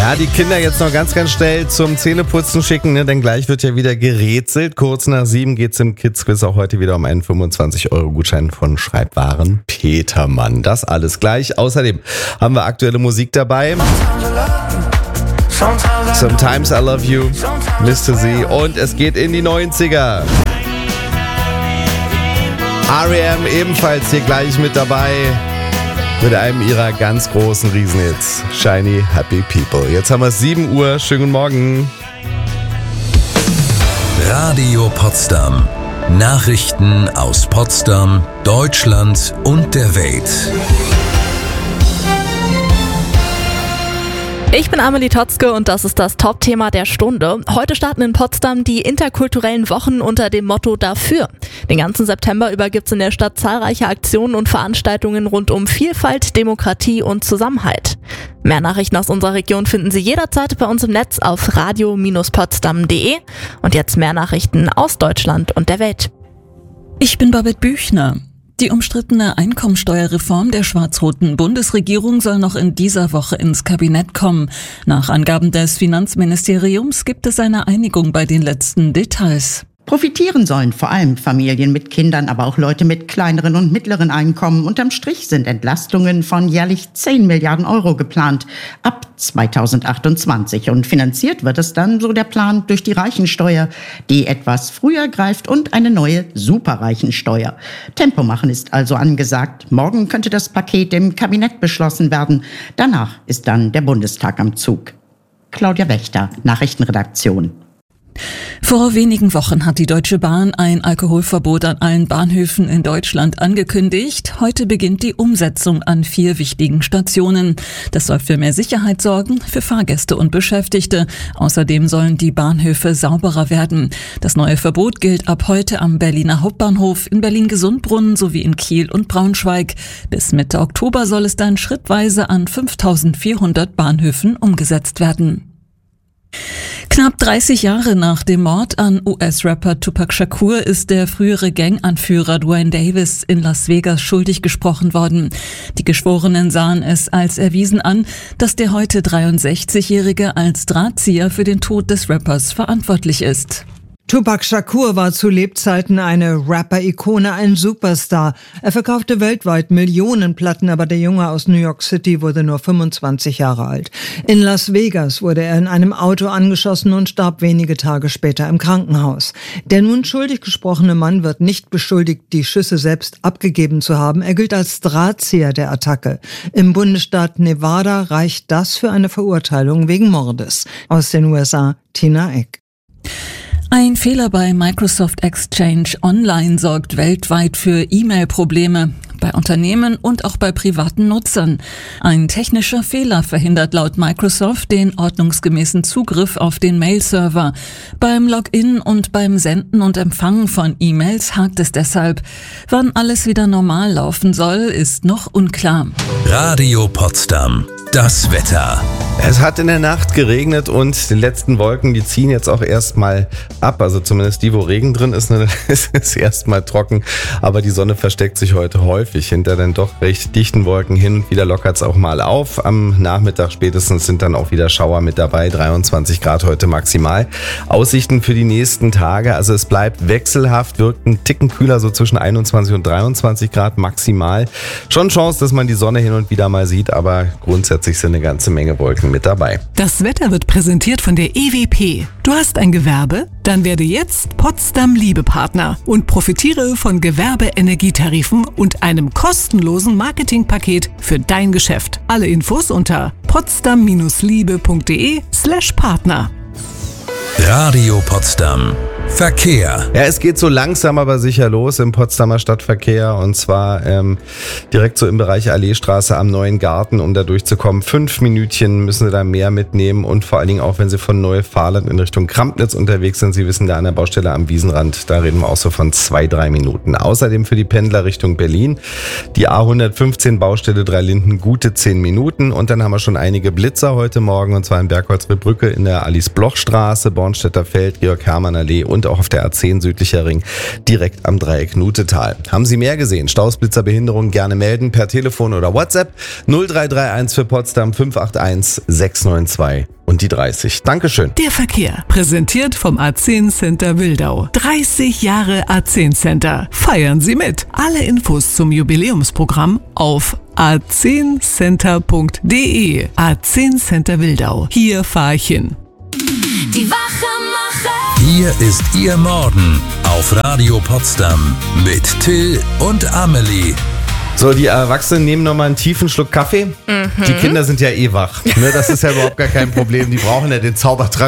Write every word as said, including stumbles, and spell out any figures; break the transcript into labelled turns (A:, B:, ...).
A: Ja, die Kinder jetzt noch ganz, ganz schnell zum Zähneputzen schicken, ne? Denn gleich wird ja wieder gerätselt. Kurz nach sieben geht's im Kids-Quiz auch heute wieder um einen fünfundzwanzig Euro Gutschein von Schreibwaren Petermann. Das alles gleich. Außerdem haben wir aktuelle Musik dabei. Sometimes I Love You, Mister Z. Und es geht in die neunziger. R E M ebenfalls hier gleich mit dabei. Mit einem ihrer ganz großen Riesenhits, Shiny Happy People. Jetzt haben wir es sieben Uhr, schönen guten Morgen.
B: Radio Potsdam. Nachrichten aus Potsdam, Deutschland und der Welt.
C: Ich bin Amelie Totzke und das ist das Top-Thema der Stunde. Heute starten in Potsdam die interkulturellen Wochen unter dem Motto Dafür. Den ganzen September über gibt's in der Stadt zahlreiche Aktionen und Veranstaltungen rund um Vielfalt, Demokratie und Zusammenhalt. Mehr Nachrichten aus unserer Region finden Sie jederzeit bei uns im Netz auf radio Bindestrich potsdam punkt de. Und jetzt mehr Nachrichten aus Deutschland und der Welt.
D: Ich bin Babette Büchner. Die umstrittene Einkommensteuerreform der schwarz-roten Bundesregierung soll noch in dieser Woche ins Kabinett kommen. Nach Angaben des Finanzministeriums gibt es eine Einigung bei den letzten Details.
E: Profitieren sollen vor allem Familien mit Kindern, aber auch Leute mit kleineren und mittleren Einkommen. Unterm Strich sind Entlastungen von jährlich zehn Milliarden Euro geplant ab zweitausendachtundzwanzig. Und finanziert wird es dann, so der Plan, durch die Reichensteuer, die etwas früher greift, und eine neue Superreichensteuer. Tempo machen ist also angesagt. Morgen könnte das Paket im Kabinett beschlossen werden. Danach ist dann der Bundestag am Zug. Claudia Wächter, Nachrichtenredaktion.
D: Vor wenigen Wochen hat die Deutsche Bahn ein Alkoholverbot an allen Bahnhöfen in Deutschland angekündigt. Heute beginnt die Umsetzung an vier wichtigen Stationen. Das soll für mehr Sicherheit sorgen, für Fahrgäste und Beschäftigte. Außerdem sollen die Bahnhöfe sauberer werden. Das neue Verbot gilt ab heute am Berliner Hauptbahnhof, in Berlin-Gesundbrunnen sowie in Kiel und Braunschweig. Bis Mitte Oktober soll es dann schrittweise an fünftausendvierhundert Bahnhöfen umgesetzt werden. Knapp dreißig Jahre nach dem Mord an U S-Rapper Tupac Shakur ist der frühere Ganganführer Duane Davis in Las Vegas schuldig gesprochen worden. Die Geschworenen sahen es als erwiesen an, dass der heute dreiundsechzigjährige als Drahtzieher für den Tod des Rappers verantwortlich ist.
F: Tupac Shakur war zu Lebzeiten eine Rapper-Ikone, ein Superstar. Er verkaufte weltweit Millionen Platten, aber der Junge aus New York City wurde nur fünfundzwanzig Jahre alt. In Las Vegas wurde er in einem Auto angeschossen und starb wenige Tage später im Krankenhaus. Der nun schuldig gesprochene Mann wird nicht beschuldigt, die Schüsse selbst abgegeben zu haben. Er gilt als Drahtzieher der Attacke. Im Bundesstaat Nevada reicht das für eine Verurteilung wegen Mordes. Aus den U S A, Tina Eck.
D: Ein Fehler bei Microsoft Exchange Online sorgt weltweit für E-Mail-Probleme. Bei Unternehmen und auch bei privaten Nutzern. Ein technischer Fehler verhindert laut Microsoft den ordnungsgemäßen Zugriff auf den Mail-Server. Beim Login und beim Senden und Empfangen von E-Mails hakt es deshalb. Wann alles wieder normal laufen soll, ist noch unklar.
B: Radio Potsdam. Das Wetter.
A: Es hat in der Nacht geregnet und die letzten Wolken, die ziehen jetzt auch erstmal ab. Also zumindest die, wo Regen drin ist, ne, ist es erstmal trocken. Aber die Sonne versteckt sich heute häufig hinter den doch recht dichten Wolken. Hin und wieder lockert es auch mal auf. Am Nachmittag spätestens sind dann auch wieder Schauer mit dabei. dreiundzwanzig Grad heute maximal. Aussichten für die nächsten Tage. Also es bleibt wechselhaft, wirkt ein Ticken kühler, so zwischen einundzwanzig und dreiundzwanzig Grad maximal. Schon Chance, dass man die Sonne hin und wieder mal sieht, aber grundsätzlich sind eine ganze Menge Wolken mit dabei.
G: Das Wetter wird präsentiert von der E W P. Du hast ein Gewerbe? Dann werde jetzt Potsdam Liebepartner und profitiere von Gewerbe-Energietarifen und einem kostenlosen Marketingpaket für dein Geschäft. Alle Infos unter potsdam-liebe.de slash Partner.
B: Radio Potsdam. Verkehr.
A: Ja, es geht so langsam aber sicher los im Potsdamer Stadtverkehr, und zwar ähm, direkt so im Bereich Alleestraße am Neuen Garten, um da durchzukommen. Fünf Minütchen müssen Sie da mehr mitnehmen, und vor allen Dingen auch, wenn Sie von Neue-Fahrland in Richtung Krampnitz unterwegs sind. Sie wissen, da an der Baustelle am Wiesenrand, da reden wir auch so von zwei, drei Minuten. Außerdem für die Pendler Richtung Berlin die A hundertfünfzehn Baustelle Dreilinden gute zehn Minuten, und dann haben wir schon einige Blitzer heute Morgen, und zwar in Bergholzbrücke in der Alice-Bloch-Straße, Bornstädter Feld, Georg-Hermann-Allee und auch auf der A zehn südlicher Ring direkt am Dreieck Nutetal. Haben Sie mehr gesehen? Staus, Blitzer, Behinderung gerne melden per Telefon oder WhatsApp null drei drei eins für Potsdam fünf acht eins sechs neun zwei und die dreißig. Dankeschön.
G: Der Verkehr, präsentiert vom A zehn Center Wildau. dreißig Jahre A zehn Center. Feiern Sie mit. Alle Infos zum Jubiläumsprogramm auf a zehn center punkt de. A zehn Center Wildau. Hier fahr ich hin.
H: Die Wachemacher.
B: Hier ist Ihr Morgen auf Radio Potsdam mit Till und Amelie.
A: So, die Erwachsenen nehmen nochmal einen tiefen Schluck Kaffee. Mhm. Die Kinder sind ja eh wach. Ne, das ist ja überhaupt gar kein Problem. Die brauchen ja den Zaubertrank